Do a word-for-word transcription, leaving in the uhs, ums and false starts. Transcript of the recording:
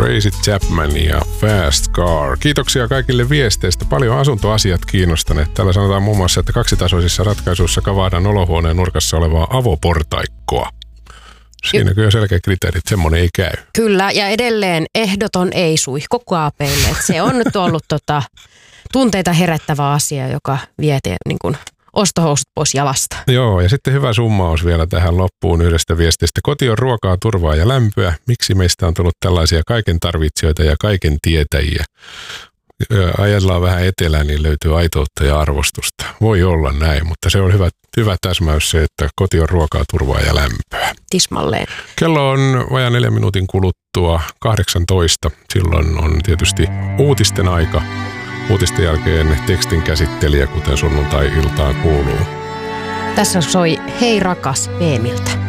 Tracy Chapman ja Fast Car. Kiitoksia kaikille viesteistä. Paljon asuntoasiat kiinnostaneet. Täällä sanotaan muun muassa, että kaksitasoisissa ratkaisuissa kavahdaan olohuoneen nurkassa olevaa avoportaikkoa. Siinä kyllä selkeä kriteeri, että semmoinen ei käy. Kyllä, ja edelleen ehdoton ei suihku kaapeille. Että se on nyt ollut tota, tunteita herättävä asia, joka vie niin kuin ostohousut pois jalasta. Joo, ja sitten hyvä summaus vielä tähän loppuun yhdestä viestistä. Koti on ruokaa, turvaa ja lämpöä. Miksi meistä on tullut tällaisia kaiken tarvitsijoita ja kaiken tietäjiä? Ajellaan vähän etelään, niin löytyy aitoutta ja arvostusta. Voi olla näin, mutta se on hyvä, hyvä täsmäys se, että koti on ruokaa, turvaa ja lämpöä. Tismalleen. Kello on vajaa neljän minuutin kuluttua kahdeksantoista. Silloin on tietysti uutisten aika. Uutisten jälkeen tekstin käsittelijä, kuten sunnuntai-iltaan kuuluu. Tässä soi Hei rakas Veemiltä.